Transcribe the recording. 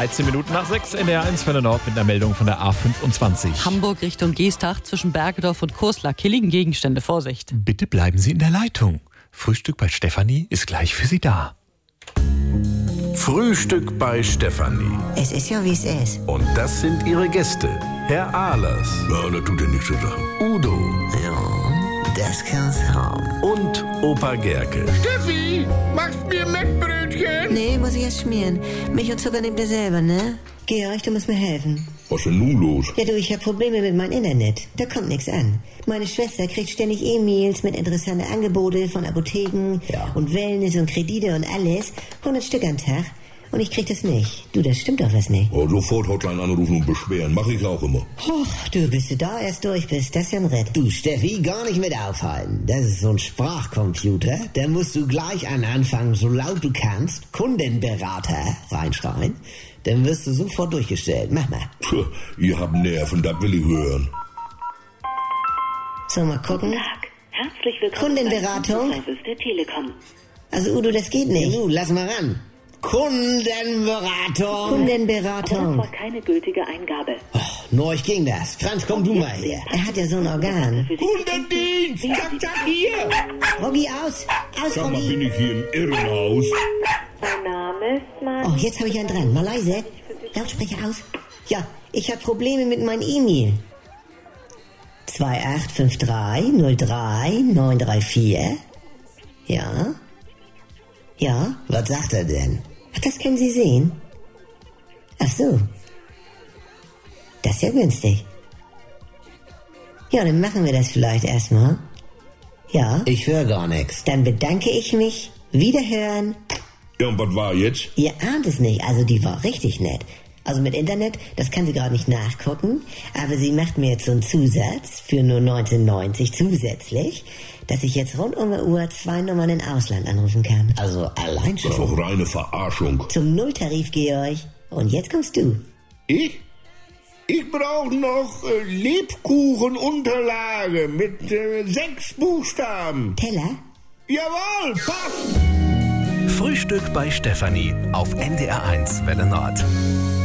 13 Minuten nach 6 in der A1 Nord mit einer Meldung von der A25. Hamburg Richtung Geestach zwischen Bergedorf und Kurslack. Hier liegen Gegenstände. Vorsicht. Bitte bleiben Sie in der Leitung. Frühstück bei Stefanie ist gleich für Sie da. Frühstück bei Stefanie. Es ist ja, wie es ist. Und das sind ihre Gäste. Herr Ahlers. Ja, das tut ja nichts zu sagen. Udo. Ja, das kann's haben. Und Opa Gerke. Steffi, machst mir Mettbrötchen? Nee, muss ich erst schmieren. Milch und Zucker nehmt ihr selber, ne? Georg, du musst mir helfen. Was ist denn nun los? Ja, du, ich hab Probleme mit meinem Internet. Da kommt nichts an. Meine Schwester kriegt ständig E-Mails mit interessanten Angebote von Apotheken und Wellness und Kredite und alles. 100 Stück am Tag. Und ich krieg das nicht. Du, das stimmt doch was nicht. Oh, sofort Hotline anrufen und beschweren. Mach ich auch immer. Och, du, bis du da erst durch bist, das ist ja ein Ritt. Du, Steffi, gar nicht mit aufhalten. Das ist so ein Sprachcomputer. Da musst du gleich an Anfang, so laut du kannst, Kundenberater reinschreien. Dann wirst du sofort durchgestellt. Mach mal. Puh, ihr habt Nerven, das will ich hören. So, mal gucken. Guten Tag. Herzlich willkommen Kundenberatung? beim Service der Telekom. Also, Udo, das geht nicht. Du, lass mal ran. Kundenberatung. Das Kundenberatung. war keine gültige Eingabe. Neuch ging das. Franz, komm du mal her. Er hat ja so ein Organ. Kundendienst! Zack, zack, hier! Rogi, aus! Aus, Sag mal, Rogi! bin ich hier im Irrenhaus? Mein Name ist Mann. Oh, jetzt habe ich einen dran. Mal leise. Lautsprecher aus. Ja, ich habe Probleme mit meinem E-Mail. 285303934. Ja? Ja? Was sagt er denn? Ach, das können Sie sehen. Ach so. Das ist ja günstig. Ja, dann machen wir das vielleicht erstmal. Ja? Ich höre gar nichts. Dann bedanke ich mich. Wiederhören. Ja, und was war jetzt? Ihr ahnt es nicht, also die war richtig nett. Also mit Internet, das kann sie gerade nicht nachgucken, aber sie macht mir jetzt so einen Zusatz für nur 19,90 zusätzlich, dass ich jetzt rund um die Uhr 2 Nummern im Ausland anrufen kann. Also allein Das ist schon. doch reine Verarschung. Zum Nulltarif, Georg. Und jetzt kommst du. Ich? Ich brauche noch Lebkuchenunterlage mit 6 Buchstaben. Teller? Jawohl, passt! Frühstück bei Stefanie auf NDR1 Welle Nord.